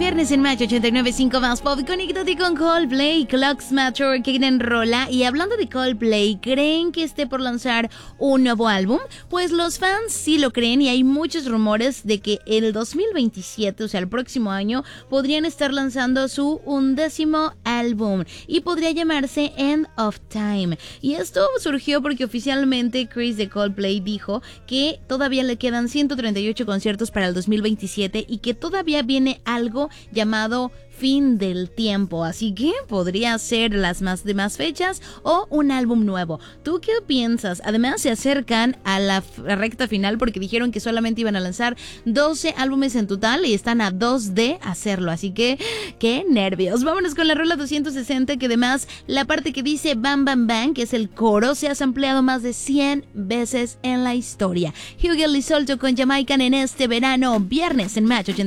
Viernes en Match 89.5 más pop. Conéctate con Coldplay, Clocks Matter, que en rola. Y hablando de Coldplay, ¿creen que esté por lanzar un nuevo álbum? Pues los fans sí lo creen y hay muchos rumores de que el 2027, o sea, el próximo año, podrían estar lanzando su 11º álbum y podría llamarse End of Time. Y esto surgió porque oficialmente Chris de Coldplay dijo que todavía le quedan 138 conciertos para el 2027 y que todavía viene algo llamado fin del tiempo, así que podría ser las demás fechas o un álbum nuevo. ¿Tú qué piensas? Además se acercan a la recta final porque dijeron que solamente iban a lanzar 12 álbumes en total y están a 2 de hacerlo, así que qué nervios. Vámonos con la rola 260, que además la parte que dice Bam Bam Bang, que es el coro, se ha sampleado más de 100 veces en la historia. Hugel y Solto con Jamaican en este verano, viernes en Match 89.